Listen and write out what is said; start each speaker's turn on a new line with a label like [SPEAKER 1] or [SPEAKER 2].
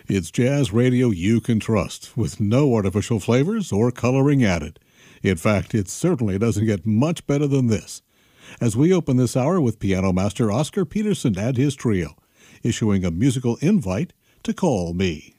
[SPEAKER 1] It's jazz radio you can trust, with no artificial flavors or coloring added. In fact, it certainly doesn't get much better than this. As we open this hour with piano master Oscar Peterson and his trio, issuing a musical invite to call me.